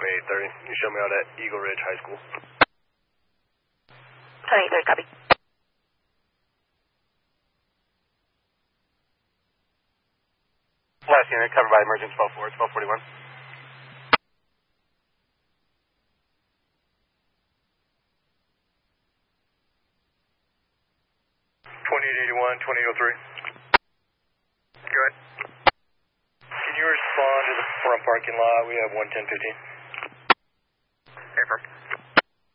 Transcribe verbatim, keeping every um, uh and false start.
twenty-eight thirty. You show me out at Eagle Ridge High School. twenty-eight thirty, copy. Last unit, covered by emerging twelve four, twelve forty-one. twenty-eight eighty-one, twenty oh three. Go ahead. Can you respond to the front parking lot? We have one ten fifteen.